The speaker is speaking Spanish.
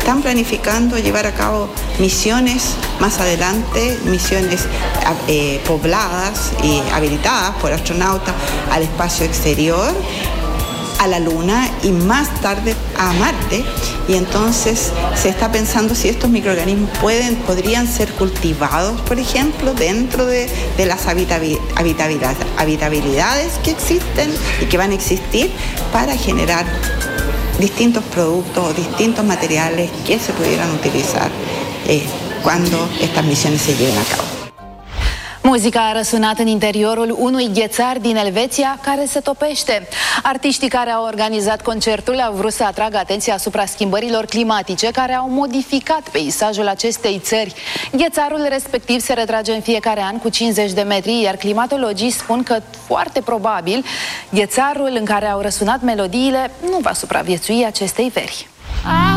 están planificando llevar a cabo misiones más adelante, misiones pobladas y habilitadas por astronautas al espacio exterior, a la Luna y más tarde a Marte, y entonces se está pensando si estos microorganismos podrían ser cultivados, por ejemplo, dentro de las habitabilidades que existen y que van a existir para generar distintos productos o distintos materiales que se pudieran utilizar cuando estas misiones se lleven a cabo. Muzica a răsunat în interiorul unui ghețar din Elveția care se topește. Artiștii care au organizat concertul au vrut să atragă atenția asupra schimbărilor climatice care au modificat peisajul acestei țări. Ghețarul respectiv se retrage în fiecare an cu 50 de metri, iar climatologii spun că foarte probabil ghețarul în care au răsunat melodiile nu va supraviețui acestei veri.